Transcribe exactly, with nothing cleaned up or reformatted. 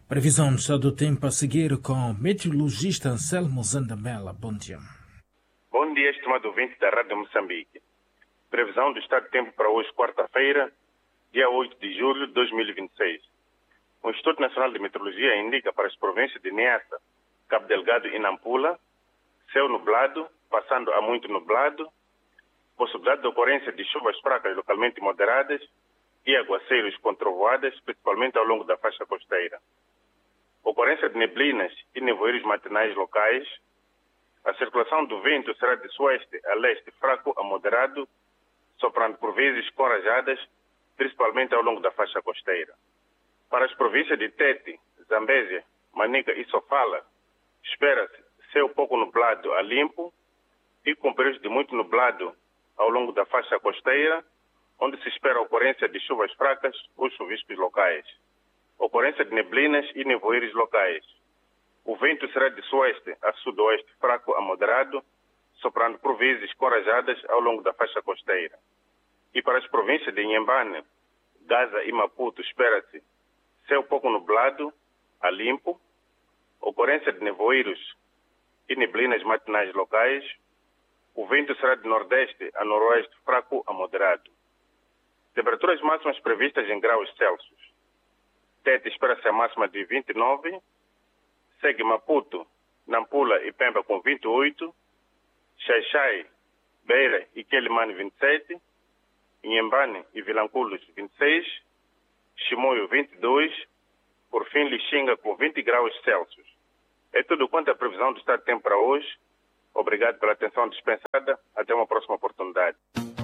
Previsão do estado do tempo a seguir com o meteorologista Anselmo Zandamela. Bom dia. Bom dia, estimado ouvinte da Rádio Moçambique. Previsão do estado do tempo para hoje, quarta-feira, dia oito de julho de dois mil e vinte e seis. O Instituto Nacional de Meteorologia indica para as províncias de Niassa, Cabo Delgado e Nampula, céu nublado, passando a muito nublado, possibilidade de ocorrência de chuvas fracas localmente moderadas e aguaceiros com trovoadas, principalmente ao longo da faixa costeira. Ocorrência de neblinas e nevoeiros matinais locais. A circulação do vento será de sueste a leste fraco a moderado, soprando por vezes com rajadas, principalmente ao longo da faixa costeira. Para as províncias de Tete, Zambésia, Manica e Sofala, espera-se céu pouco nublado a limpo e com períodos de muito nublado ao longo da faixa costeira, onde se espera a ocorrência de chuvas fracas ou chuviscos locais. Ocorrência de neblinas e nevoeiros locais. O vento será de sueste a sudoeste fraco a moderado, soprando por vezes com rajadas ao longo da faixa costeira. E para as províncias de Inhambane, Gaza e Maputo, espera-se céu pouco nublado a limpo, ocorrência de nevoeiros e neblinas matinais locais. O vento será de nordeste a noroeste fraco a moderado. Temperaturas máximas previstas em graus Celsius. Tete espera-se a máxima de vinte e nove, segue Maputo, Nampula e Pemba com vinte e oito, Xai-Xai, Beira e Quelimane vinte e sete, Inhambane e Vilanculos vinte e seis, Chimoio vinte e dois, por fim Lixinga com vinte graus Celsius. É tudo quanto a previsão do estado de tempo para hoje. Obrigado pela atenção dispensada. Até uma próxima oportunidade.